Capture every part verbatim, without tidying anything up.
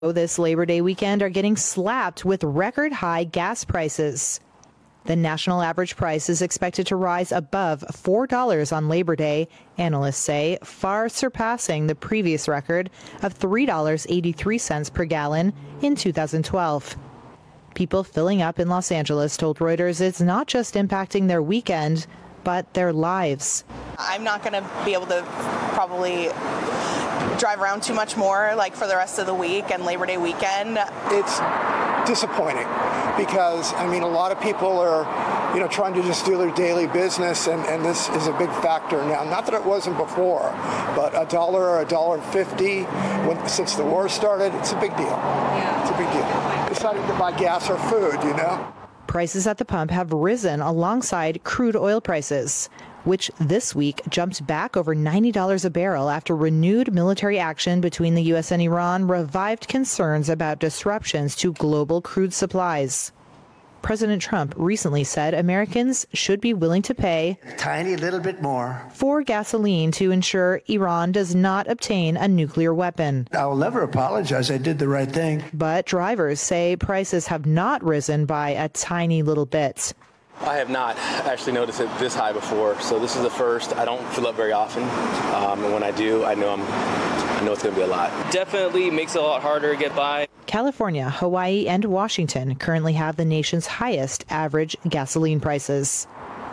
this Labor Day weekend are getting slapped with record high gas prices. The national average price is expected to rise above four dollars on Labor Day, analysts say, far surpassing the previous record of three dollars and eighty-three cents per gallon in two thousand twelve. People filling up in Los Angeles told Reuters it's not just impacting their weekend, but their lives. I'm not going to be able to probably drive around too much more, like for the rest of the week and Labor Day weekend. It's disappointing because, I mean, a lot of people are, you know, trying to just do their daily business, and, and this is a big factor now. Not that it wasn't before, but a dollar or a dollar fifty when, since the war started, it's a big deal. Yeah. It's a big deal. Deciding to buy gas or food, you know. Prices at the pump have risen alongside crude oil prices, which this week jumped back over ninety dollars a barrel after renewed military action between the U S and Iran revived concerns about disruptions to global crude supplies. President Trump recently said Americans should be willing to pay a tiny little bit more for gasoline to ensure Iran does not obtain a nuclear weapon. I will never apologize. I did the right thing. But drivers say prices have not risen by a tiny little bit. I have not actually noticed it this high before, so this is the first. I don't fill up very often, um, and when I do, I know I'm, I know it's going to be a lot. Definitely makes it a lot harder to get by. California, Hawaii, and Washington currently have the nation's highest average gasoline prices.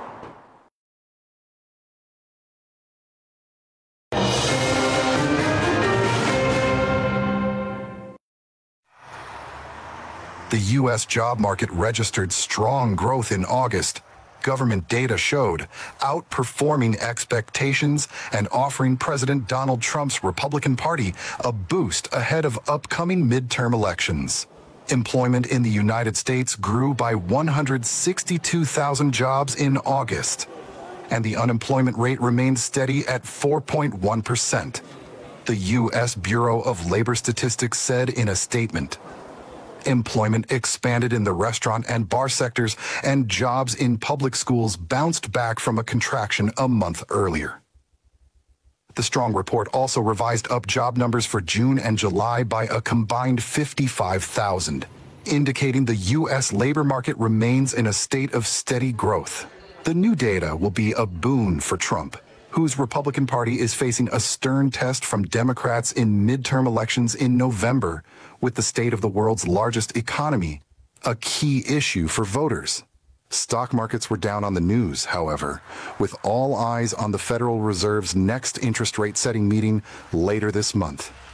The U S job market registered strong growth in August. Government data showed, outperforming expectations and offering President Donald Trump's Republican Party a boost ahead of upcoming midterm elections. Employment in the United States grew by one hundred sixty-two thousand jobs in August, and the unemployment rate remained steady at four point one percent. The U S Bureau of Labor Statistics said in a statement. Employment expanded in the restaurant and bar sectors, and jobs in public schools bounced back from a contraction a month earlier. The strong report also revised up job numbers for June and July by a combined fifty-five thousand, indicating the U S labor market remains in a state of steady growth. The new data will be a boon for Trump, whose Republican Party is facing a stern test from Democrats in midterm elections in November, with the state of the world's largest economy a key issue for voters. Stock markets were down on the news, however, with all eyes on the Federal Reserve's next interest rate setting meeting later this month.